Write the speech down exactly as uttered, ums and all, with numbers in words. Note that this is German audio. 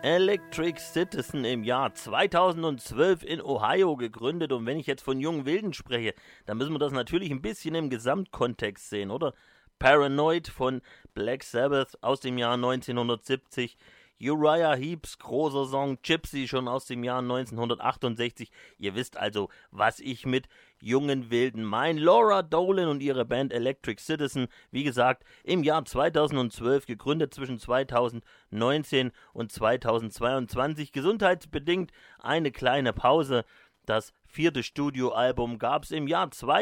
Electric Citizen im Jahr zweitausendzwölf in Ohio gegründet. Und wenn ich jetzt von jungen Wilden spreche, dann müssen wir das natürlich ein bisschen im Gesamtkontext sehen, oder? Paranoid von Black Sabbath aus dem Jahr neunzehnhundertsiebzig, Uriah Heeps großer Song Gypsy schon aus dem Jahr neunzehnhundertachtundsechzig. Ihr wisst also, was ich mit jungen Wilden meine. Laura Dolan und ihre Band Electric Citizen, wie gesagt, im Jahr zweitausendzwölf, gegründet zwischen zweitausendneunzehn und zweitausendzweiundzwanzig. Gesundheitsbedingt eine kleine Pause. Das vierte Studioalbum gab es im Jahr